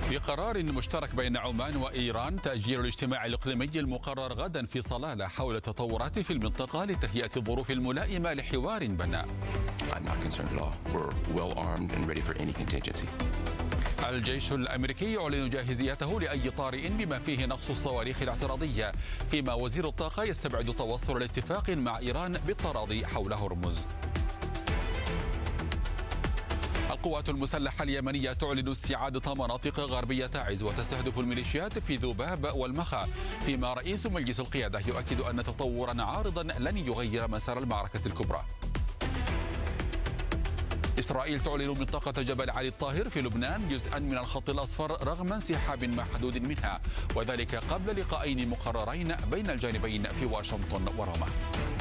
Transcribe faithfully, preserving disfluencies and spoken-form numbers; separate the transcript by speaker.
Speaker 1: في قرار مشترك بين عمان وإيران تأجيل الاجتماع الإقليمي المقرر غدا في صلالة حول التطورات في المنطقة لتهيئة الظروف الملائمة لحوار بناء. الجيش الأمريكي يعلن جاهزيته لأي طارئ بما فيه نقص الصواريخ الاعتراضية، فيما وزير الطاقة يستبعد توصل لاتفاق مع إيران بالتراضي حول هرمز. القوات المسلحة اليمنية تعلن استعادة مناطق غربية تعز وتستهدف الميليشيات في ذباب والمخا، فيما رئيس مجلس القيادة يؤكد أن تطورا عارضا لن يغير مسار المعركة الكبرى. إسرائيل تعلن منطقة جبل علي الطاهر في لبنان جزءا من الخط الأصفر رغم انسحاب محدود منها، وذلك قبل لقاءين مقررين بين الجانبين في واشنطن وروما.